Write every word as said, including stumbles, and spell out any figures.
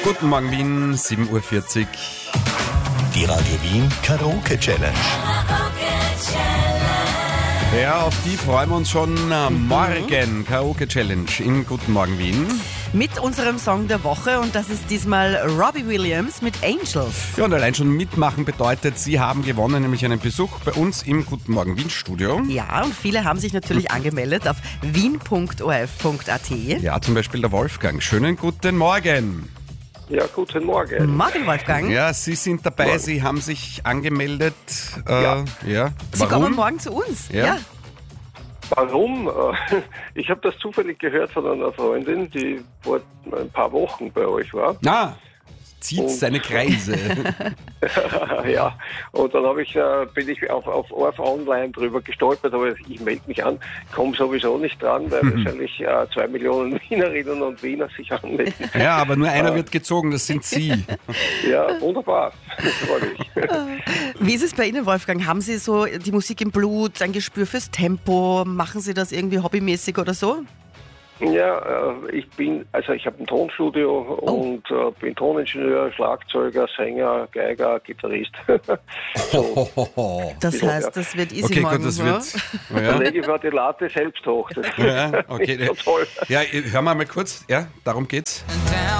Guten Morgen Wien, sieben Uhr vierzig. Die Radio Wien Karaoke Challenge. Ja, auf die freuen wir uns schon äh, morgen. Karaoke Challenge in Guten Morgen Wien. Mit unserem Song der Woche, und das ist diesmal Robbie Williams mit Angels. Ja, und allein schon mitmachen bedeutet, Sie haben gewonnen, nämlich einen Besuch bei uns im Guten Morgen Wien Studio. Ja, und viele haben sich natürlich angemeldet auf wien punkt o r f punkt a t. Ja, zum Beispiel der Wolfgang. Schönen guten Morgen. Ja, guten Morgen. Morgen, Wolfgang. Ja, Sie sind dabei, Morgen. Sie haben sich angemeldet. Äh, Ja. ja. Sie kommen morgen zu uns. Ja. Warum? Äh, Ich habe das zufällig gehört von einer Freundin, die vor ein paar Wochen bei euch war. Na, zieht Und- seine Kreise. Ja, und dann habe ich, äh, bin ich auf, auf O R F Online drüber gestolpert, aber ich melde mich an, komme sowieso nicht dran, weil wahrscheinlich äh, zwei Millionen Wienerinnen und Wiener sich anmelden. Ja, aber nur einer wird gezogen, das sind Sie. Ja, wunderbar. Freue mich. Wie ist es bei Ihnen, Wolfgang? Haben Sie so die Musik im Blut, ein Gespür fürs Tempo? Machen Sie das irgendwie hobbymäßig oder so? Ja, äh, ich bin, also ich habe ein Tonstudio und äh, bin Toningenieur, Schlagzeuger, Sänger, Geiger, Gitarrist. Das Ja. heißt, das wird easy Okay, morgen. gut, das ja? wird. Da Ja, lege ich mal die Latte selbst hoch. Das ja, okay. ist so toll. Ja, hören wir mal kurz. Ja, darum geht's. down